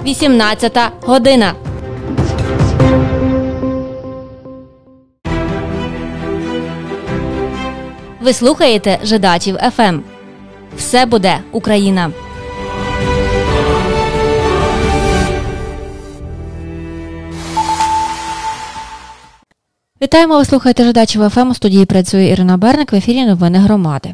18 година. Ви слухаєте Жидачів ФМ. Все буде Україна. Вітаємо, ви слухаєте Жидачів ФМ. У студії працює Ірина Берник. В ефірі новини громади.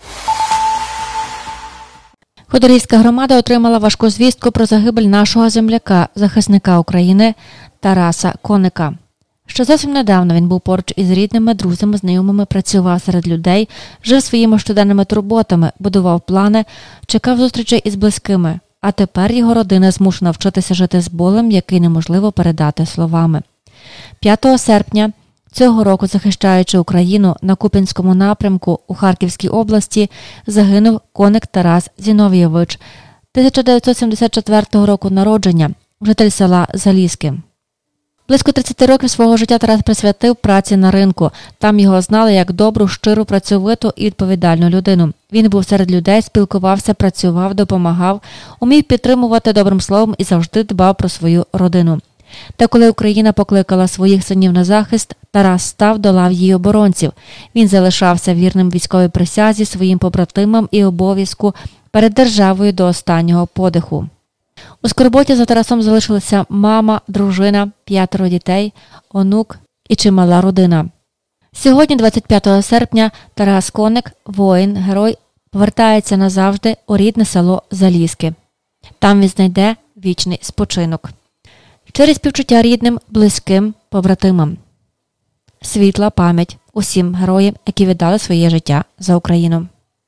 Ходорівська громада отримала важку звістку про загибель нашого земляка, захисника України Тараса Коника. Ще зовсім недавно він був поруч із рідними, друзями, знайомими, працював серед людей, жив своїми щоденними турботами, будував плани, чекав зустрічей із близькими. А тепер його родина змушена вчитися жити з болем, який неможливо передати словами. 5 серпня цього року, захищаючи Україну на Куп'янському напрямку у Харківській області, загинув Коник Тарас Зіновійович, 1974 року народження, житель села Залізки. Близько 30 років свого життя Тарас присвятив праці на ринку. Там його знали як добру, щиру, працьовиту і відповідальну людину. Він був серед людей, спілкувався, працював, допомагав, умів підтримувати добрим словом і завжди дбав про свою родину. Та коли Україна покликала своїх синів на захист, Тарас став до лав її оборонців. Він залишався вірним військовій присязі, своїм побратимам і обов'язку перед державою до останнього подиху. У скорботі за Тарасом залишилися мама, дружина, 5 дітей, онук і чимала родина. Сьогодні, 25 серпня, Тарас Коник, воїн, герой, повертається назавжди у рідне село Залізки. Там він знайде вічний спочинок. Через співчуття рідним, близьким, побратимам. Світла пам'ять усім героям, які віддали своє життя за Україну.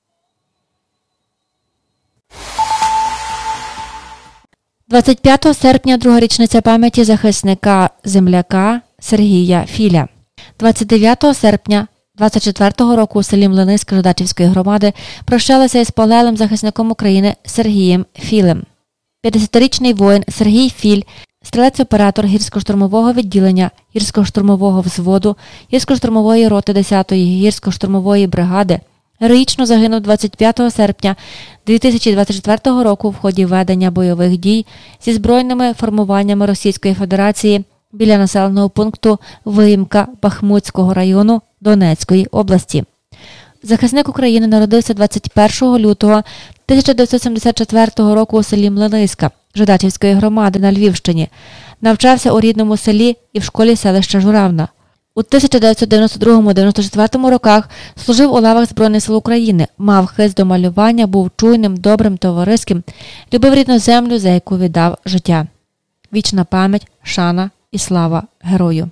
– 25 серпня – друга річниця пам'яті захисника-земляка Сергія Філя. 29 серпня 24 року у селі Млиниська Жидачівської громади прощалися із полеглим захисником України Сергієм Філем. 50-річний воїн Сергій Філь, стрілець-оператор гірсько-штурмового відділення гірсько-штурмового взводу гірсько-штурмової роти 10-ї гірсько-штурмової бригади, героїчно загинув 25 серпня 2024 року в ході ведення бойових дій зі збройними формуваннями Російської Федерації біля населеного пункту Виїмка Бахмутського району Донецької області. Захисник України народився 21 лютого 1974 року у селі Млиниська Жидачівської громади на Львівщині. Навчався у рідному селі і в школі селища Журавна. У 1992-94 роках служив у лавах Збройних сил України, мав хист до малювання, був чуйним, добрим, товариським, любив рідну землю, за яку віддав життя. Вічна пам'ять, шана і слава герою.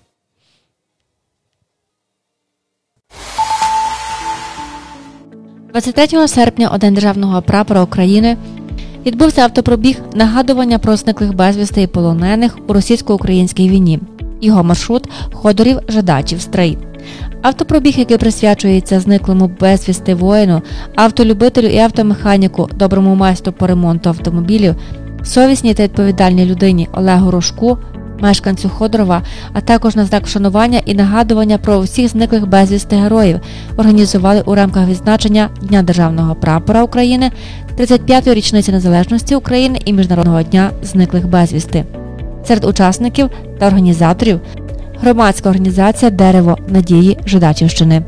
– 23 серпня у День Державного прапора України відбувся автопробіг нагадування про зниклих безвісти і полонених у російсько-українській війні. Його маршрут – Ходорів-Жидачів-Стрий. Автопробіг, який присвячується зниклому безвісти воїну, автолюбителю і автомеханіку, доброму майстру по ремонту автомобілів, совісній та відповідальній людині Олегу Рожку, мешканцю Ходорова, а також на знак вшанування і нагадування про усіх зниклих безвісти героїв, організували у рамках відзначення Дня Державного прапора України, 35-ї річниці незалежності України і Міжнародного дня зниклих безвісти. Серед учасників та організаторів громадська організація «Дерево надії Жидачівщини».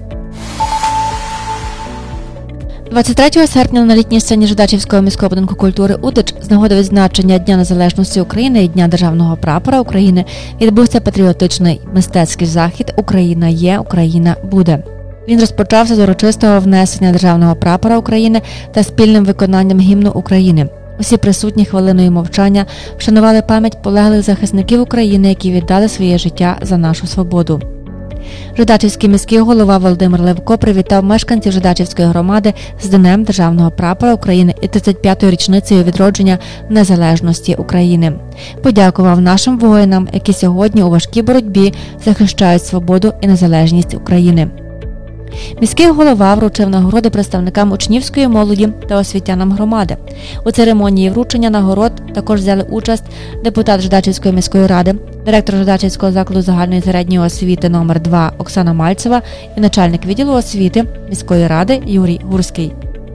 23 серпня на літній сцені Жидачівського міського будинку культури «Удич» з нагоди відзначення Дня Незалежності України і Дня Державного прапора України відбувся патріотичний мистецький захід «Україна є, Україна буде». Він розпочався з урочистого внесення Державного прапора України та спільним виконанням гімну України. Усі присутні хвилиною мовчання вшанували пам'ять полеглих захисників України, які віддали своє життя за нашу свободу. Жидачівський міський голова Володимир Левко привітав мешканців Жидачівської громади з Днем Державного прапора України і 35-ю річницею відродження незалежності України. Подякував нашим воїнам, які сьогодні у важкій боротьбі захищають свободу і незалежність України. Міський голова вручив нагороди представникам учнівської молоді та освітянам громади. У церемонії вручення нагород також взяли участь депутат Жидачівської міської ради, директор Жидачівського закладу загальної середньої освіти номер 2 Оксана Мальцева і начальник відділу освіти міської ради Юрій Гурський.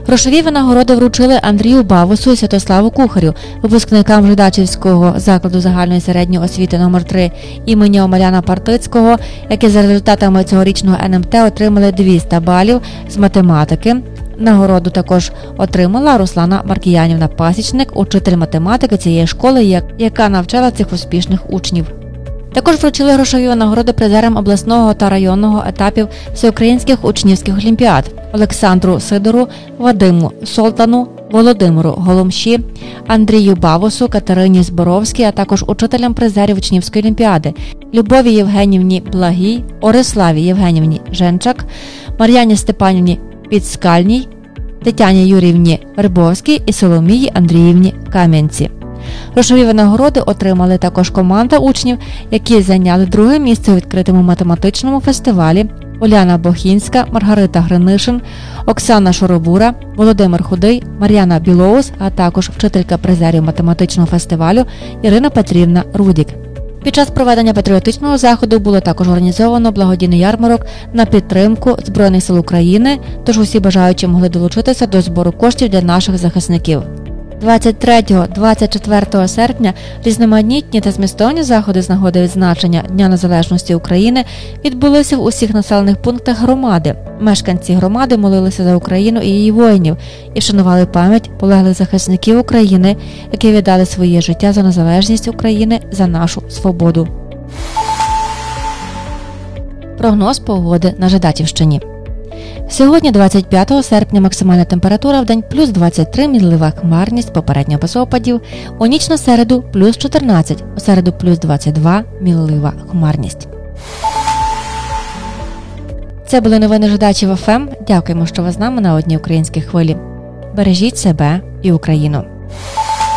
Грошові винагороди вручили Андрію Бавусу і Святославу Кухарю, випускникам Жидачівського закладу загальної середньої освіти номер 3 імені Омеляна Партицького, які за результатами цьогорічного НМТ отримали 200 балів з математики. Нагороду також отримала Руслана Маркіянівна Пасічник, учитель математики цієї школи, яка навчала цих успішних учнів. Також вручили грошові винагороди призерам обласного та районного етапів всеукраїнських учнівських олімпіад Олександру Сидору, Вадиму Солтану, Володимиру Голомші, Андрію Бавусу, Катерині Зборовській, а також учителям призерів учнівської олімпіади Любові Євгенівні Благій, Ориславі Євгенівні Женчак, Мар'яні Степанівні Підскальній, Тетяні Юріївні Вербовській і Соломії Андріївні Кам'янці. Грошові винагороди отримали також команда учнів, які зайняли друге місце у відкритому математичному фестивалі Уляна Бохінська, Маргарита Гринишин, Оксана Шоробура, Володимир Худий, Мар'яна Білоус, а також вчителька призерів математичного фестивалю Ірина Петрівна Рудік. Під час проведення патріотичного заходу було також організовано благодійний ярмарок на підтримку Збройних сил України, тож усі бажаючі могли долучитися до збору коштів для наших захисників. 23-24 серпня різноманітні та змістовні заходи з нагоди відзначення Дня Незалежності України відбулися в усіх населених пунктах громади. Мешканці громади молилися за Україну і її воїнів і вшанували пам'ять полеглих захисників України, які віддали своє життя за незалежність України, за нашу свободу. Прогноз погоди на Жидачівщині. Сьогодні, 25 серпня, максимальна температура в день плюс 23, мінлива хмарність, попередньо без опадів. У ніч на середу плюс 14, у середу плюс 22, мінлива хмарність. Це були новини Жидачів ФМ. Дякуємо, що ви з нами на одній українській хвилі. Бережіть себе і Україну.